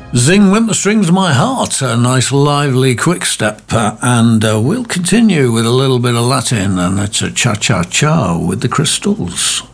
Zing went the strings of my heart, a nice lively quick step, and we'll continue with a little bit of Latin, and it's a cha-cha-cha with the Crystals.